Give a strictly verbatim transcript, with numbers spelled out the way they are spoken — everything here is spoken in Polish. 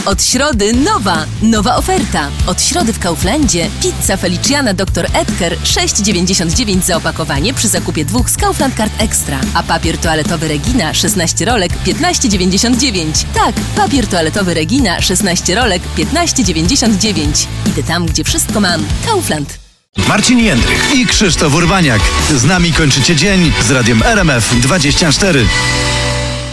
Od środy nowa, nowa oferta. Od środy w Kauflandzie pizza Feliciana doktor Edgar sześć dziewięćdziesiąt dziewięć za opakowanie przy zakupie dwóch z Kaufland Card Extra. A papier toaletowy Regina szesnaście rolek piętnaście dziewięćdziesiąt dziewięć. Tak, papier toaletowy Regina szesnaście rolek piętnaście dziewięćdziesiąt dziewięć. Idę tam, gdzie wszystko mam. Kaufland. Marcin Jędrych i Krzysztof Urbaniak. Z nami kończycie dzień z Radiem R M F dwadzieścia cztery.